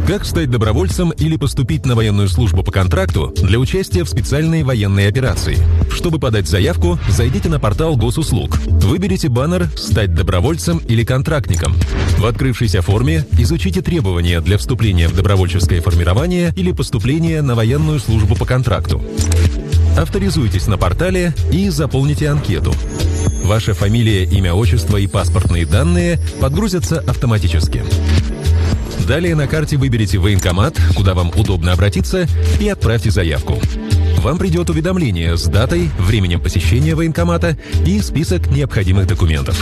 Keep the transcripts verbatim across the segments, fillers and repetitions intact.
Как стать добровольцем или поступить на военную службу по контракту для участия в специальной военной операции? Чтобы подать заявку, зайдите на портал госуслуг. Выберите баннер «Стать добровольцем или контрактником». В открывшейся форме изучите требования для вступления в добровольческое формирование или поступления на военную службу по контракту. Авторизуйтесь на портале и заполните анкету. Ваша фамилия, имя, отчество и паспортные данные подгрузятся автоматически. Далее на карте выберите военкомат, куда вам удобно обратиться, и отправьте заявку. Вам придет уведомление с датой, временем посещения военкомата и список необходимых документов.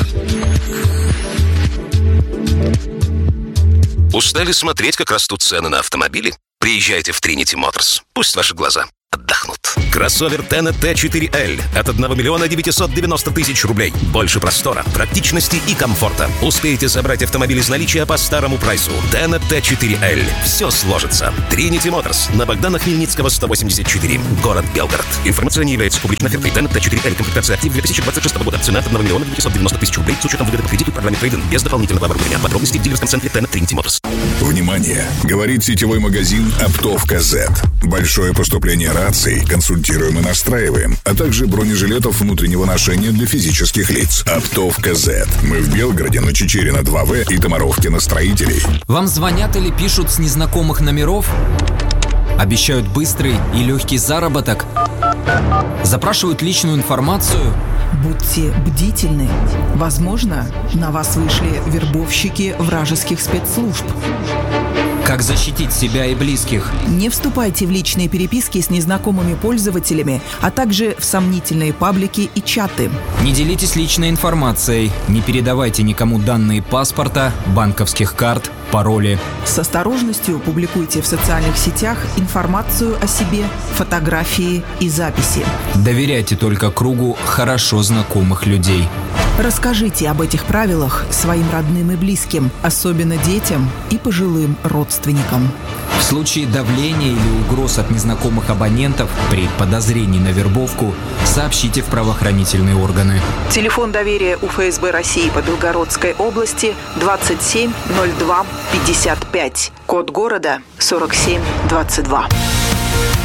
Устали смотреть, как растут цены на автомобили? Приезжайте в Trinity Motors. Пусть ваши глаза отдохнут. Кроссовер Tennet Т четыре Л от одного миллиона девятьсот девяносто тысяч рублей. Больше простора, практичности и комфорта. Успеете забрать автомобиль из наличия по старому прайсу. Tennet Т четыре Л. Все сложится. Trinity Motors. На Богдана Хмельницкого, сто восемьдесят четыре. Город Белгород. Информация не является публичной офертой. Tennet Т четыре Л. Комплектация актив две тысячи двадцать шестого года. Цена от одного миллиона девятьсот девяносто тысяч рублей с учетом выгоды по кредиту в программе трейд-ин. Без дополнительного оборудования. Подробности в дилерском центре Tennet Trinity Motors. Внимание! Говорит сетевой магазин «Оптовка зет». Большое поступление раций, консультируем и настраиваем, а также бронежилетов внутреннего ношения для физических лиц. «Оптовка зет». Мы в Белгороде на Чичерина два вэ и Томаровке на Строителей. Вам звонят или пишут с незнакомых номеров? Обещают быстрый и легкий заработок? Запрашивают личную информацию? Будьте бдительны. Возможно, на вас вышли вербовщики вражеских спецслужб. Как защитить себя и близких? Не вступайте в личные переписки с незнакомыми пользователями, а также в сомнительные паблики и чаты. Не делитесь личной информацией, не передавайте никому данные паспорта, банковских карт, пароли. С осторожностью публикуйте в социальных сетях информацию о себе, фотографии и записи. Доверяйте только кругу хорошо знакомых людей. Расскажите об этих правилах своим родным и близким, особенно детям и пожилым родственникам. В случае давления или угроз от незнакомых абонентов при подозрении на вербовку сообщите в правоохранительные органы. Телефон доверия У Эф Эс Бэ России по Белгородской области двадцать семь ноль два пятьдесят пять. Код города сорок семь двадцать два.